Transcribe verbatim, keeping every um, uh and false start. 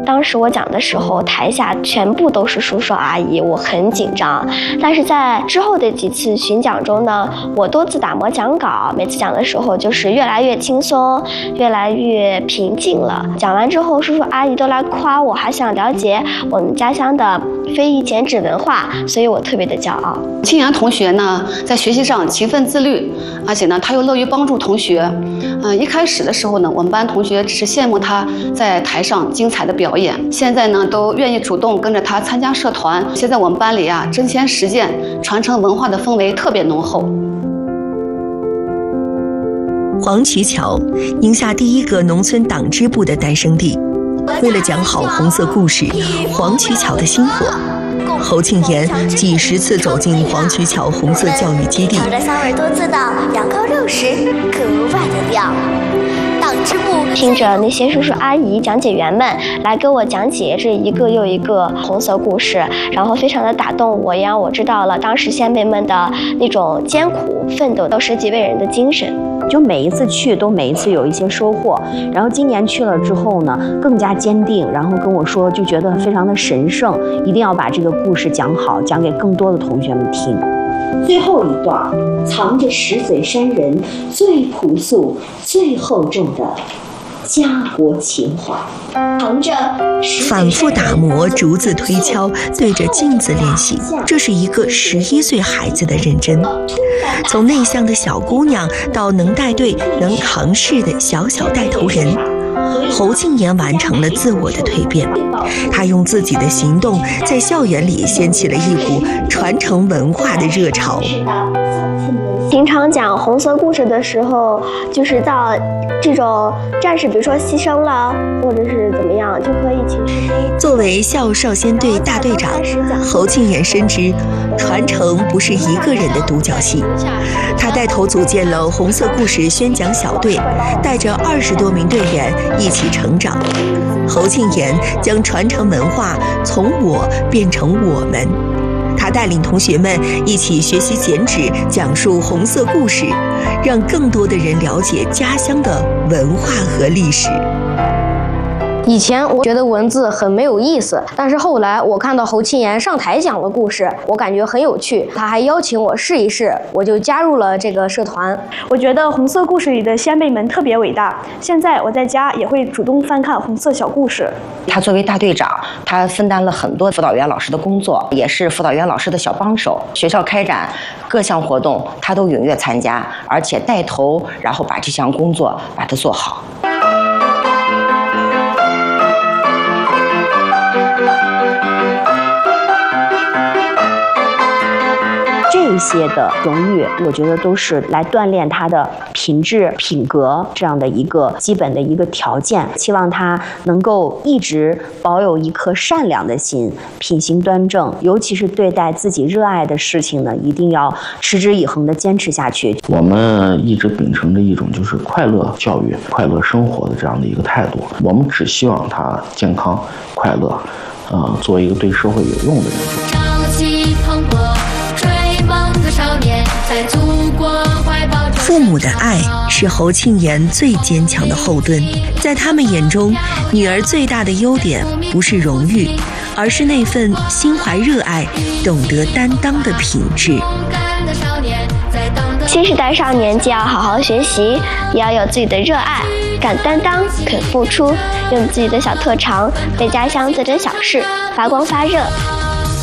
当时我讲的时候，台下全部都是叔叔阿姨，我很紧张。但是在之后的几次巡讲中呢，我多次打磨讲稿，每次讲的时候就是越来越轻松，越来越平静了。讲完之后，叔叔阿姨都来夸我，还想了解我们家乡的非遗剪纸文化，所以我特别的骄傲。 庆妍同学呢，在学习上勤奋自律，而且呢，他又乐于帮助同学。嗯、呃，一开始的时候呢，我们班同学只是羡慕他在台上精彩的表演，现在呢，都愿意主动跟着他参加社团。现在我们班里啊，真钱实践、传承文化的氛围特别浓厚。 黄渠桥，宁夏第一个农村党支部的诞生地。为了讲好红色故事，黄渠桥的薪火，侯庆妍几十次走进黄渠桥红色教育基地， 尝着香味多滋的羊羔肉时，格外的亮。党支部听着那些叔叔阿姨讲解员们来给我讲解这一个又一个红色故事，然后非常的打动我，也让我知道了当时先辈们的那种艰苦奋斗到十几位人的精神。 就每一次去都每一次有一些收获，然后今年去了之后呢，更加坚定，然后跟我说就觉得非常的神圣，一定要把这个故事讲好，讲给更多的同学们听。 最后一段藏着石嘴山人最朴素最厚重的家国情怀，藏着反复打磨，逐字推敲，对着镜子练习，这是一个十一岁孩子的认真。从内向的小姑娘到能带队能扛事的小小带头人，侯庆妍完成了自我的蜕变。她用自己的行动在校园里掀起了一股传承文化的热潮。 平常讲红色故事的时候，就是到这种战士，比如说牺牲了，或者是怎么样，就可以请师生。 作为校少先队大队长，侯庆妍深知传承不是一个人的独角戏。他带头组建了红色故事宣讲小队，带着二十多名队员一起成长。侯庆妍将传承文化从我变成我们。他带领同学们一起学习剪纸，讲述红色故事，让更多的人了解家乡的文化和历史。 以前我觉得文字很没有意思，但是后来我看到侯庆妍上台讲了故事，我感觉很有趣。他还邀请我试一试，我就加入了这个社团。 我觉得红色故事里的先辈们特别伟大，现在我在家也会主动翻看红色小故事。 他作为大队长，他分担了很多辅导员老师的工作，也是辅导员老师的小帮手。学校开展各项活动，他都踊跃参加，而且带头，然后把这项工作把它做好。 这些的荣誉，我觉得都是来锻炼他的品质、品格这样的一个基本的一个条件。希望他能够一直保有一颗善良的心，品行端正，尤其是对待自己热爱的事情呢，一定要持之以恒地坚持下去。 我们一直秉承着一种就是快乐教育、快乐生活的这样的一个态度。我们只希望他健康、快乐，呃，做一个对社会有用的人。 朝气蓬勃。 父母的爱是侯庆妍最坚强的后盾，在他们眼中，女儿最大的优点不是荣誉，而是那份心怀热爱、懂得担当的品质。 新时代少年既要好好学习，也要有自己的热爱，敢担当，肯付出，用自己的小特长为家乡做点小事，发光发热。